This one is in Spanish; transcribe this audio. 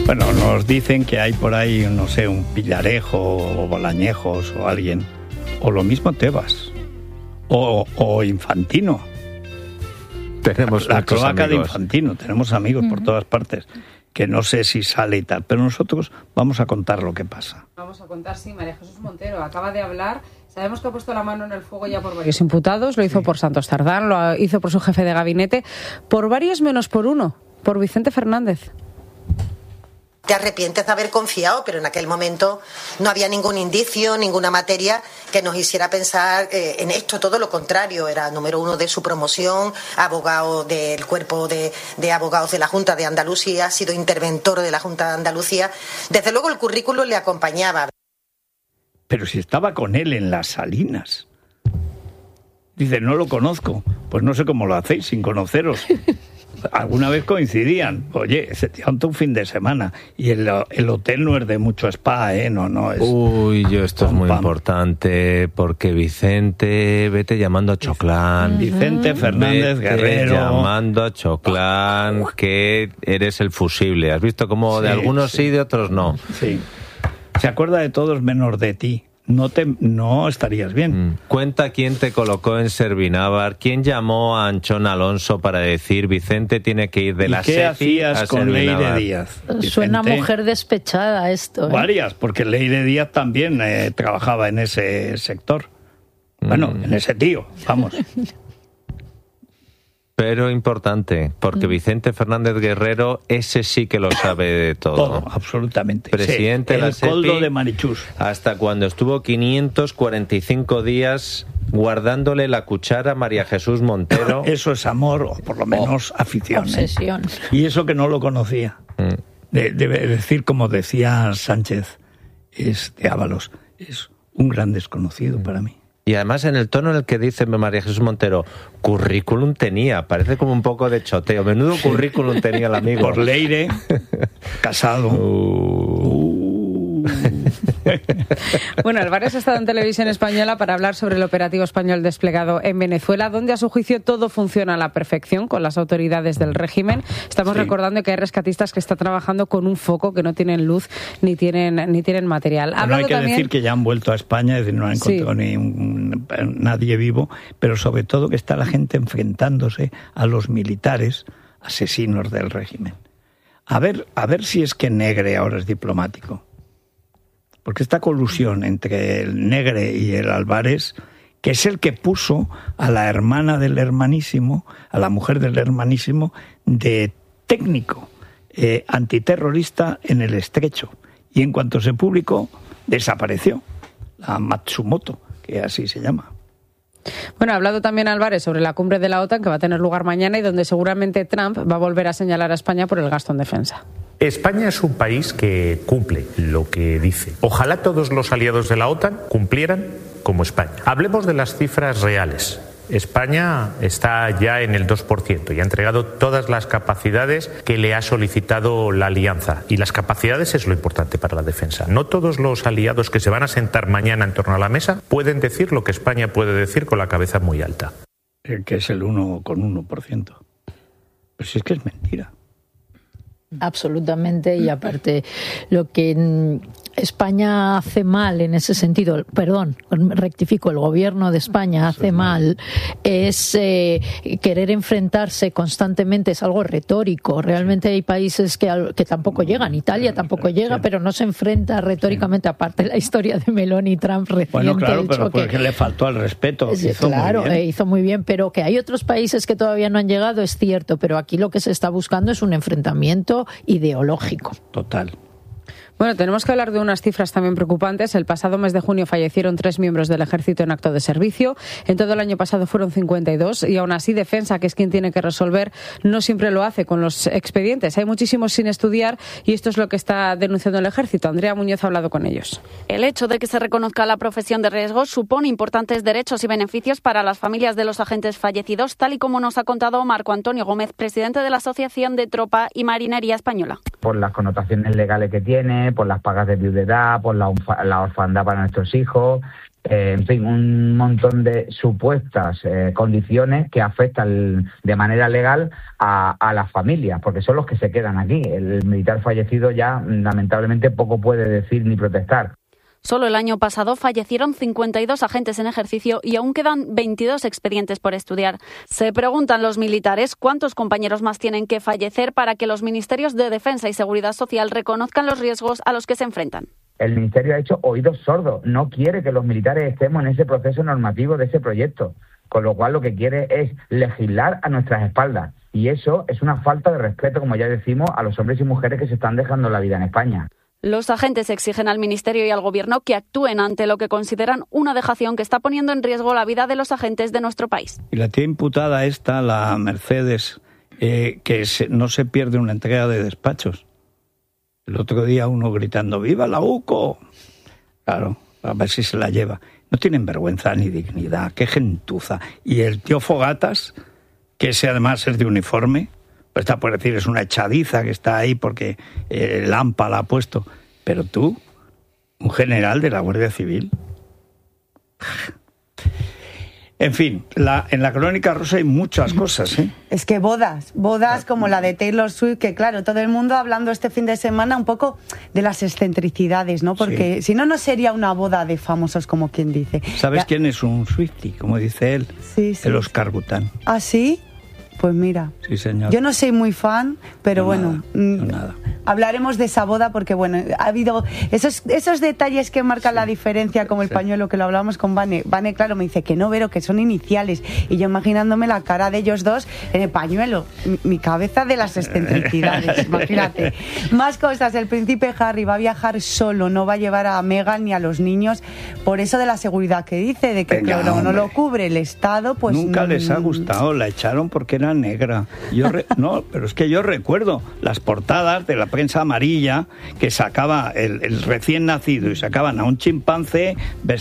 Bueno, nos dicen que hay por ahí, no sé, un Pillarejo o Bolañejos o alguien, o lo mismo Tebas, o Infantino. Tenemos la cloaca amigos de Infantino, tenemos amigos por todas partes, que no sé si sale y tal, pero nosotros vamos a contar lo que pasa. Vamos a contar, sí, María Jesús Montero acaba de hablar. Sabemos que ha puesto la mano en el fuego ya por varios imputados, lo hizo por Santos Tardán, lo hizo por su jefe de gabinete, por varios menos por uno, por Vicente Fernández. Te arrepientes de haber confiado, pero en aquel momento no había ningún indicio, ninguna materia que nos hiciera pensar en esto, todo lo contrario. Era número uno de su promoción, abogado del cuerpo de abogados de la Junta de Andalucía, ha sido interventor de la Junta de Andalucía. Desde luego el currículum le acompañaba. Pero si estaba con él en las Salinas. Dice, no lo conozco. Pues no sé cómo lo hacéis sin conoceros. Alguna vez coincidían. Oye, se te un fin de semana. Y el hotel no es de mucho spa, ¿eh? No es... Uy, esto es muy importante, porque Vicente, vete llamando a Choclán. Vicente Fernández Guerrero. Llamando a Choclán, que eres el fusible. ¿Has visto cómo de algunos sí, de otros no? Sí. Se acuerda de todos menos de ti. No estarías bien. Cuenta quién te colocó en Servinávar, quién llamó a Anchón Alonso para decir Vicente tiene que ir de la SEPI a Servinávar. ¿Qué hacías con Leire Díaz? Suena mujer despechada esto. Varias, porque Leire Díaz también trabajaba en ese sector. Bueno, en ese tío, vamos. Pero importante, porque Vicente Fernández Guerrero, ese sí que lo sabe de todo. Todo, absolutamente. Presidente de la SEPI, el coldo de Marichus. Hasta cuando estuvo 545 días guardándole la cuchara a María Jesús Montero. Eso es amor, o por lo menos afición. Obsesión. Y eso que no lo conocía. Debe decir, como decía Sánchez, de Ábalos, es un gran desconocido para mí. Y además en el tono en el que dice María Jesús Montero, currículum tenía, parece como un poco de choteo. Menudo currículum tenía el amigo. Por Leire, casado. Bueno, Álvarez ha estado en Televisión Española para hablar sobre el operativo español desplegado en Venezuela, donde a su juicio todo funciona a la perfección con las autoridades del régimen. Estamos recordando que hay rescatistas que están trabajando con un foco, que no tienen luz ni tienen material. No hay que decir que ya han vuelto a España, es decir, no han encontrado nadie vivo, pero sobre todo que está la gente enfrentándose a los militares asesinos del régimen. A ver si es que Negre ahora es diplomático. Porque esta colusión entre el Negre y el Álvarez, que es el que puso a la hermana del hermanísimo, a la mujer del hermanísimo, de técnico antiterrorista en el Estrecho. Y en cuanto se publicó, desapareció. La Matsumoto, que así se llama. Bueno, ha hablado también Álvarez sobre la cumbre de la OTAN, que va a tener lugar mañana y donde seguramente Trump va a volver a señalar a España por el gasto en defensa. España es un país que cumple lo que dice. Ojalá todos los aliados de la OTAN cumplieran como España. Hablemos de las cifras reales. España está ya en el 2% y ha entregado todas las capacidades que le ha solicitado la alianza. Y las capacidades es lo importante para la defensa. No todos los aliados que se van a sentar mañana en torno a la mesa pueden decir lo que España puede decir con la cabeza muy alta. Que es el 1,1%. Pero si es que es mentira. Absolutamente, y aparte lo que España hace mal en ese sentido, rectifico, el gobierno de España hace mal es querer enfrentarse constantemente, es algo retórico. Realmente hay países que tampoco llegan, Italia tampoco llega, pero no se enfrenta retóricamente, aparte de la historia de Meloni y Trump reciente. Bueno, claro, pero porque le faltó al respeto. Hizo muy bien, pero que hay otros países que todavía no han llegado, es cierto, pero aquí lo que se está buscando es un enfrentamiento ideológico. Total. Bueno, tenemos que hablar de unas cifras también preocupantes. El pasado mes de junio fallecieron 3 miembros del Ejército en acto de servicio. En todo el año pasado fueron 52 y aún así Defensa, que es quien tiene que resolver, no siempre lo hace con los expedientes. Hay muchísimos sin estudiar y esto es lo que está denunciando el Ejército. Andrea Muñoz ha hablado con ellos. El hecho de que se reconozca la profesión de riesgo supone importantes derechos y beneficios para las familias de los agentes fallecidos, tal y como nos ha contado Marco Antonio Gómez, presidente de la Asociación de Tropa y Marinería Española. Por las connotaciones legales que tiene, por las pagas de viudedad, por la orfandad para nuestros hijos, en fin, un montón de supuestas condiciones que afectan de manera legal a las familias, porque son los que se quedan aquí. El militar fallecido ya, lamentablemente, poco puede decir ni protestar. Solo el año pasado fallecieron 52 agentes en ejercicio y aún quedan 22 expedientes por estudiar. Se preguntan los militares cuántos compañeros más tienen que fallecer para que los ministerios de Defensa y Seguridad Social reconozcan los riesgos a los que se enfrentan. El Ministerio ha hecho oídos sordos, no quiere que los militares estemos en ese proceso normativo de ese proyecto, con lo cual lo que quiere es legislar a nuestras espaldas. Y eso es una falta de respeto, como ya decimos, a los hombres y mujeres que se están dejando la vida en España. Los agentes exigen al Ministerio y al Gobierno que actúen ante lo que consideran una dejación que está poniendo en riesgo la vida de los agentes de nuestro país. Y la tía imputada esta, la Mercedes, no se pierde una entrega de despachos. El otro día uno gritando, ¡viva la UCO! Claro, a ver si se la lleva. No tienen vergüenza ni dignidad, qué gentuza. Y el tío Fogatas, que ese además es de uniforme, pues está por decir, es una echadiza que está ahí porque el AMPA la ha puesto. Pero tú, un general de la Guardia Civil. En fin, en la Crónica Rosa hay muchas cosas, ¿eh? Es que bodas como la de Taylor Swift, que claro, todo el mundo hablando este fin de semana un poco de las excentricidades, ¿no? Porque sí. Si no, no sería una boda de famosos, como quien dice. ¿Sabes quién es un Swiftie, como dice él? Sí. El Oscar Gután. ¿Ah, sí? Pues mira, sí, señor. Yo no soy muy fan, pero nada. Hablaremos de esa boda porque, bueno, ha habido esos detalles que marcan la diferencia, como el pañuelo, que lo hablábamos con Vane. Vane, claro, me dice que no, Vero, que son iniciales. Y yo imaginándome la cara de ellos dos en el pañuelo. Mi cabeza de las excentricidades, imagínate. Más cosas, el príncipe Harry va a viajar solo, no va a llevar a Meghan ni a los niños, por eso de la seguridad que dice, de que claro, no lo cubre el Estado, pues... Nunca les ha gustado, la echaron porque era negra. No, pero es que yo recuerdo las portadas de la prensa amarilla que sacaba el recién nacido y sacaban a un chimpancé